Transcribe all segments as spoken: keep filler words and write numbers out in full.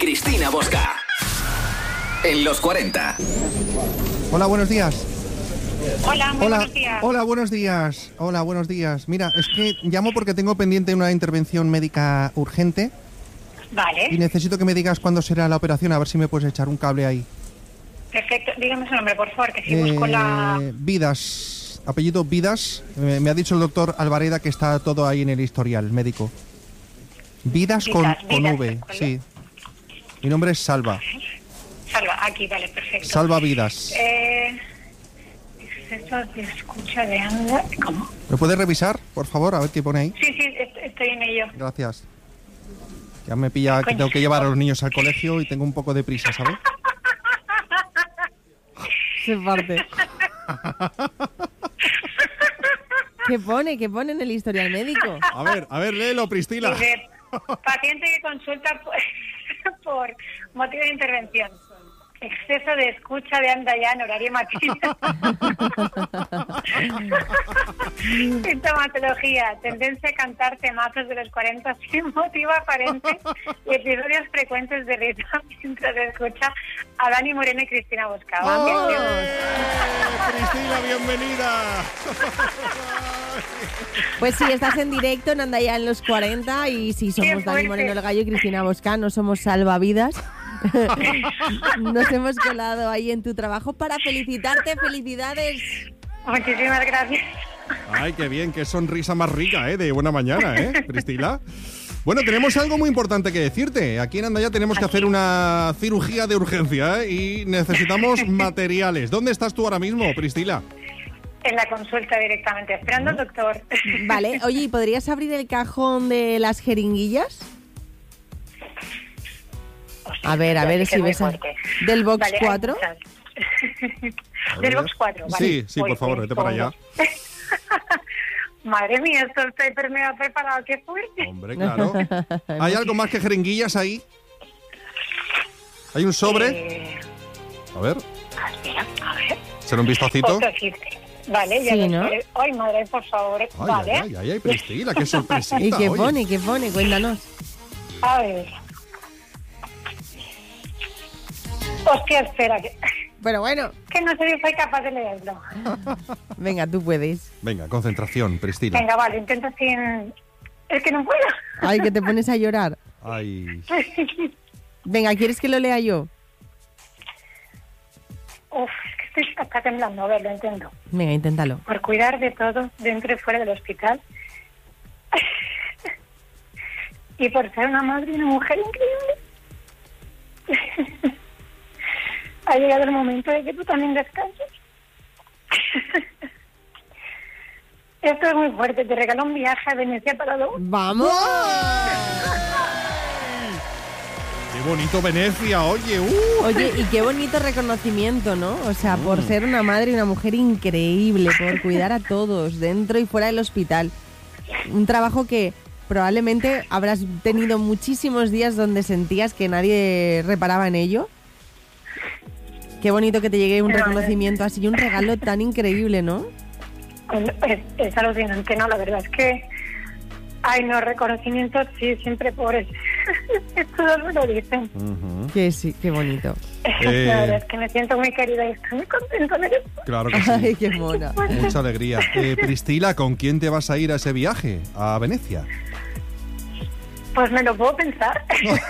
Cristina Bosca. En los cuarenta. Hola, buenos días. Hola, muy Hola, buenos días. hola, buenos días. Hola, buenos días. Mira, es que llamo porque tengo pendiente una intervención médica urgente Vale, y necesito que me digas cuándo será la operación, a ver si me puedes echar un cable ahí. perfecto. Dígame su nombre, por favor, que si Eh, busco la... Vidas, apellido Vidas. Eh, me ha dicho el doctor Alvareda que está todo ahí en el historial médico. Vidas con, Vidas, con Vidas, V, ¿de acuerdo? sí. Mi nombre es Salva. Salva, aquí, vale, perfecto. Salva Vidas. Eh... Exceso de escucha de anda... ¿Cómo? ¿Me puedes revisar, por favor? A ver qué pone ahí. Sí, sí, est- estoy en ello. Gracias. Ya me pilla que Coño. tengo que llevar a los niños al colegio y tengo un poco de prisa, ¿sabes? Se parte. ¿Qué pone? ¿Qué pone en el historial médico? A ver, a ver, léelo, Priscila. Dice, paciente que consulta por, por motivo de intervención. Exceso de escucha de anda ya en horario matinal. Sintomatología. Tendencia a cantar temazos de los cuarenta sin motivo aparente y episodios frecuentes de risa mientras escucha a Dani Moreno y Cristina Bosca. ¡Vamos! Cristina, bienvenida. Pues sí, estás en directo en Anda Ya en los cuarenta y sí, somos Qué Dani fuerte. Moreno el Gallo y Cristina Bosca, no somos salvavidas. Nos hemos colado ahí en tu trabajo para felicitarte, felicidades. Muchísimas gracias. Ay, qué bien, qué sonrisa más rica, ¿eh? De buena mañana, ¿eh, Priscila? Bueno, tenemos algo muy importante que decirte. Aquí en Andaya tenemos que hacer una cirugía de urgencia, ¿eh? Y necesitamos materiales. ¿Dónde estás tú ahora mismo, Priscila? En la consulta directamente, esperando al doctor. Vale, oye, ¿y podrías abrir el cajón de las jeringuillas? Hostia, A ver, a ya ver sé que si es muy ves a- fuerte. del box Vale, hay cuatro. muchas. A Del ver. box cuatro, vale. Sí, sí, Voy, por favor, voy, vete para voy. allá. Madre mía, esto estoy pero me ha preparado, qué fuerte. Hombre, claro. ¿Hay algo más que jeringuillas ahí? ¿Hay un sobre? Eh, A ver, espera, a ver. ¿será un vistacito? Otro sí. Vale, ya Sí, lo ¿no? sé. Ay, madre, por favor. Ay, vale. ay, ay, ay, Priscila, qué sorpresita. ¿Y qué oye. pone? ¿Qué pone? Cuéntanos. A ver. Hostia, espera, que, Pero bueno, que no sé si soy capaz de leerlo. venga, tú puedes. Venga, concentración, Priscila. Venga, vale, intento sin... Es que no puedo. Ay, que te pones a llorar. Ay, Venga, ¿quieres que lo lea yo? Uf, es que estoy acá temblando. A ver, lo intento. Venga, inténtalo. Por cuidar de todo dentro y fuera del hospital. Y por ser una madre y una mujer increíble. Ha llegado el momento de que tú también descanses. Esto es muy fuerte. Te regalo un viaje a Venecia para dos. ¡Vamos! qué bonito Venecia, oye. Uh. Oye, y qué bonito reconocimiento, ¿no? O sea, por ser una madre y una mujer increíble, por cuidar a todos, dentro y fuera del hospital. Un trabajo que probablemente habrás tenido muchísimos días donde sentías que nadie reparaba en ello. Qué bonito que te llegue un Pero, reconocimiento así y un regalo tan increíble, ¿no? Es, es alucinante, ¿no? La verdad es que... Ay, no, reconocimientos, sí, siempre pobres. Todos me lo dicen. Ujú. Que sí, qué bonito. Eh. La verdad es que me siento muy querida y estoy muy contenta de esto. Claro que Ay, sí. qué mona. Mucha alegría. Eh, Priscila, ¿con quién te vas a ir a ese viaje? ¿A Venecia? Pues me lo puedo pensar.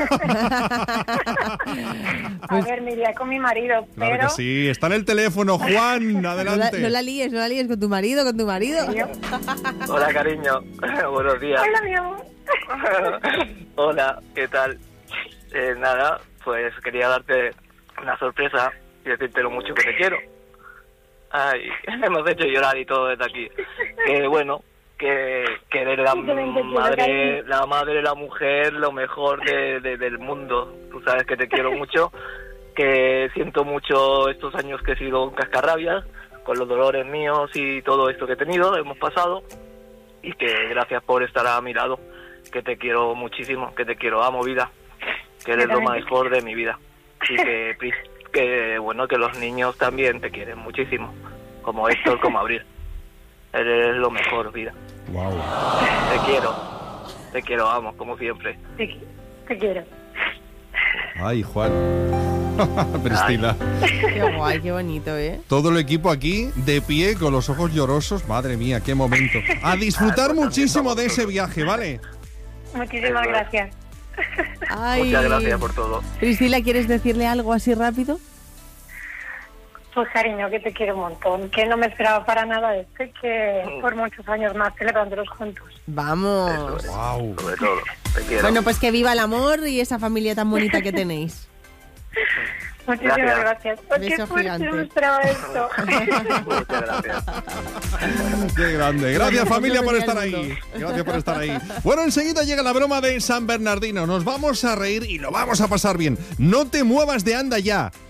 A Pues- ver, me iría con mi marido, Claro pero... que sí. Está en el teléfono, Juan. No la, Adelante. no la líes, no la líes con tu marido, con tu marido. Yo- Hola, cariño. Buenos días. Hola, mi amor. Hola, ¿qué tal? Eh, nada, pues quería darte una sorpresa y decirte lo mucho que te quiero. Ay, me hemos hecho llorar y todo desde aquí. Que bueno, que, que eres la Simplemente quiero, madre, cariño. la madre, la mujer, lo mejor de, de- del mundo. Tú sabes que te quiero mucho, que siento mucho estos años que he sido un cascarrabias, con los dolores míos y todo esto que he tenido, hemos pasado, y que gracias por estar a mi lado, que te quiero muchísimo, que te quiero, amo vida, que eres lo mejor de mi vida, y que, Pris, que bueno, que los niños también te quieren muchísimo, como Héctor, como Abril. Eres lo mejor, vida. Wow. Te quiero, te quiero, amo, como siempre. Te, te quiero. Ay, Juan. Priscila. Qué guay, qué bonito, ¿eh? Todo el equipo aquí de pie con los ojos llorosos. Madre mía, qué momento. A disfrutar muchísimo de ese viaje, ¿vale? Muchísimas Eso es. gracias. Ay, Muchas gracias por todo. Priscila, ¿quieres decirle algo así rápido? Pues cariño, que te quiero un montón, que no me esperaba para nada esto y que por muchos años más celebrándolos juntos. Vamos. Eso es. Wow. Sobre todo. Te quiero. Bueno, pues que viva el amor y esa familia tan bonita que tenéis. Muchísimas Gracias. gracias. Oh, qué Beso fuerte, gigante. no me esperaba esto. Muchas gracias. Qué grande. Gracias, familia, por estar Mundo. ahí. Gracias por estar ahí. Bueno, enseguida llega la broma de San Bernardino. Nos vamos a reír y lo vamos a pasar bien. No te muevas de Anda Ya.